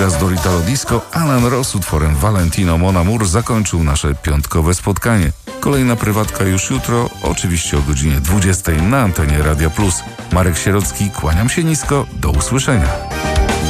gwiazdą Italo Disco, Alan Ross utworem Valentino Mon Amour zakończył nasze piątkowe spotkanie. Kolejna prywatka już jutro, oczywiście o godzinie 20 na antenie Radia Plus. Marek Sierocki, kłaniam się nisko, do usłyszenia.